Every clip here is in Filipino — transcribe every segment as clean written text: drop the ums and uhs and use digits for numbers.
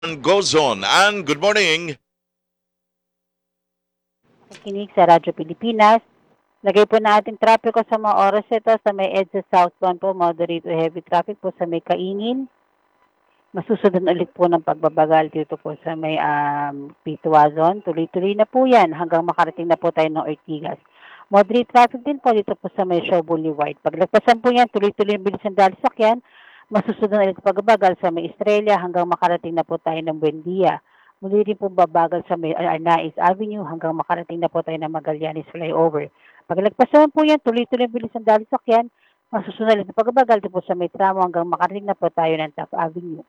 Goes on. And good morning. Nakikinig sa Radyo Pilipinas. Lagay po natin trapiko sa mga oras ito sa may EDSA southbound po, moderate to heavy traffic po sa may Kaingin. Masusunod ulit po ng pagbabagal dito po sa may Pituazon. Tuloy-tuloy na po yan hanggang makarating na po tayo ng Ortigas. Moderate traffic din po dito po sa may Shaw Boulevard. Paglagpasan po yan, tuloy-tuloy ang bilis ng dali sakyan. Masusunod ulit pagbabagal sa may Estrella hanggang makarating na po tayo ng Buendia. Muli rin po babagal sa may Arnaiz Avenue hanggang makarating na po tayo ng Magallanes Flyover. Paglagpasan po yan, tuloy-tuloy ang bilis ng dali sakyan. Masusunod ulit na pagbabagal po sa may tramo hanggang makarating na po tayo ng Taft Avenue.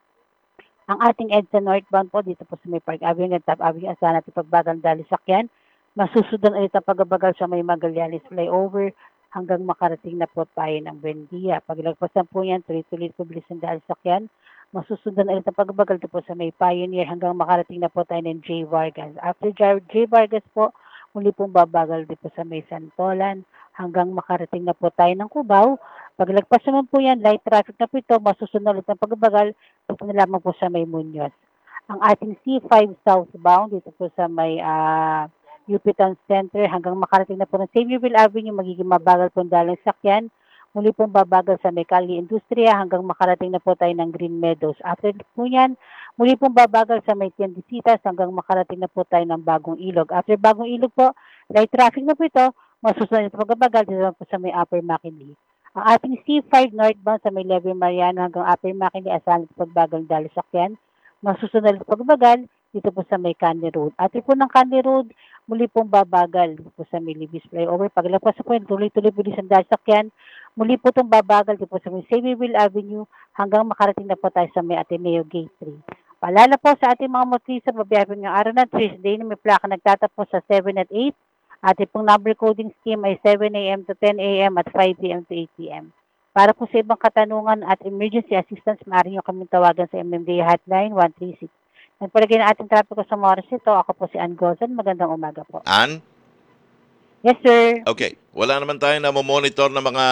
Ang ating EDSA northbound po dito po sa may Park Avenue ng Taft Avenue, asahan natin pagbagal ng dali sakyan. Masusunod ulit ang pagbabagal sa may Magallanes Flyover hanggang makarating na po tayo ng Buendia. Paglagpasan po yan, tuloy-tuloy po bilis ng dali sakyan. Masusundan ulit ang pagbabagal po sa may Pioneer hanggang makarating na po tayo ng J. Vargas. After J. Vargas po, muli pong babagal po sa may Santolan hanggang makarating na po tayo ng Cubao. Paglagpas naman po yan, light traffic na po ito, masusunod ulit ang pagbabagal ito na lamang po sa may Muñoz. Ang ating C5 southbound dito po sa may UP Town Center hanggang makarating na po ng Saviorville Avenue, magiging mabagal po ang dalang sakyan. Muli pong babagal sa may Cali Industria hanggang makarating na po tayo ng Green Meadows. After po yan, muli pong babagal sa may Tiendesitas hanggang makarating na po tayo ng Bagong Ilog. After Bagong Ilog po, light traffic na po ito, masusunod na pagbabagal dito po sa may Upper McKinley. Ang ating C5 northbound sa may Levy Mariano hanggang Upper McKinley, asahan po pagbagal ng dali sakyan. Masusunod na pagbabagal dito po sa may Candy Road. After po ng Candy Road, muli pong babagal po sa may Libis Flyover. Paglagpas po yun, tuloy-tuloy po ang dali sakyan. Muli po itong babagal po sa may Saviorville Avenue hanggang makarating na po tayo sa may Ateneo Gate 3. Paalala po sa ating mga motorista, babiyahin ng araw ng Tuesday na may plaka nagtatapos sa 7 at 8. Ating pong number coding scheme ay 7 a.m. to 10 a.m. at 5 p.m. to 8 p.m. Para po sa ibang katanungan at emergency assistance, maaari nyo kaming tawagan sa MMDA Hotline 136. Nagpalagay ng ating trapiko sa mga oras ito. Ako po si Ann Gozan. Magandang umaga po. Ann? Yes, sir. Okay. Wala naman tayo na monitor ng mga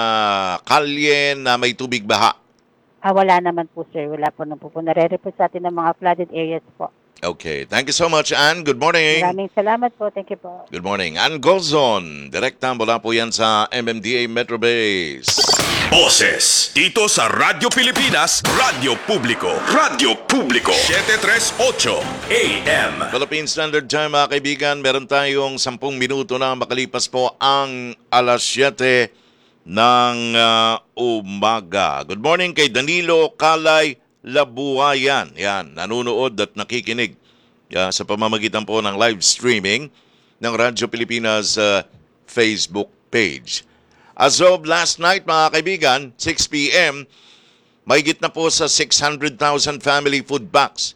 kalye na may tubig baha. Wala naman po, sir. Wala po nang po nare-report sa atin ng mga flooded areas po. Okay. Thank you so much, Ann. Good morning. Maraming salamat po. Thank you po. Good morning. Ann goes on. Direkta mula po yan sa MMDA Metro Base. Boses dito sa Radyo Pilipinas, Radyo Publiko, Radyo Publiko, 738 AM. Philippine Standard Time, mga kaibigan. Meron tayong 10 minuto na makalipas po ang alas 7 ng umaga. Good morning kay Danilo Kalay Labuayan. Yan, nanonood at nakikinig sa pamamagitan po ng live streaming ng Radyo Pilipinas Facebook page. As of last night, mga kaibigan, 6 p.m., mahigit na po sa 600,000 family food packs.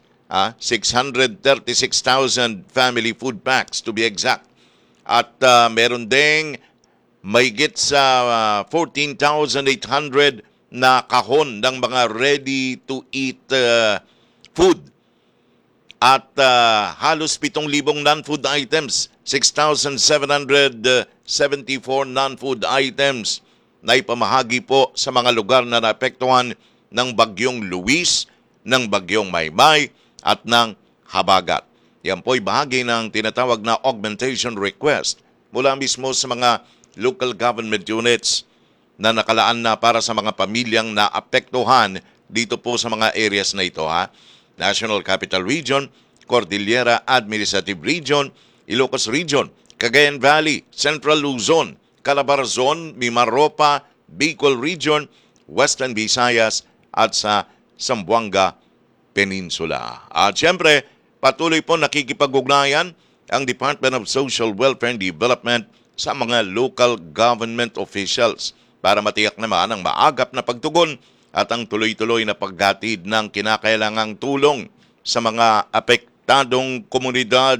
636,000 family food packs to be exact. At meron ding mahigit sa 14,800 na kahon ng mga ready-to-eat food. At halos 7,000 non-food items, 6,774 non-food items na ipamahagi po sa mga lugar na naapektuhan ng Bagyong Luis, ng Bagyong Maymay at ng Habagat. Yan po'y bahagi ng tinatawag na augmentation request mula mismo sa mga local government units na nakalaan na para sa mga pamilyang naapektuhan dito po sa mga areas na ito. National Capital Region, Cordillera Administrative Region, Ilocos Region, Cagayan Valley, Central Luzon, Calabarzon, Mimaropa, Bicol Region, Western Visayas at sa Zamboanga Peninsula. At siyempre, patuloy po nakikipag-ugnayan ang Department of Social Welfare and Development sa mga local government officials para matiyak naman ang maagap na pagtugon at ang tuloy-tuloy na paghatid ng kinakailangang tulong sa mga apektadong komunidad.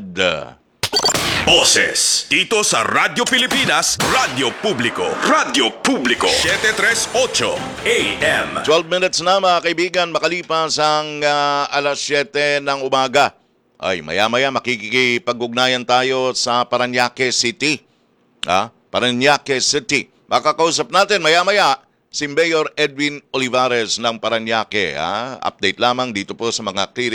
Boses dito sa Radyo Pilipinas, Radyo Publiko, Radyo Publiko, 738 AM. 12 minutes na, mga kaibigan, makalipas ang alas 7 ng umaga. Ay, maya-maya makikipag-ugnayan tayo sa Parañaque City. Parañaque City. Makakausap natin maya-maya si Mayor Edwin Olivares ng Parañaque. Update lamang dito po sa mga clearing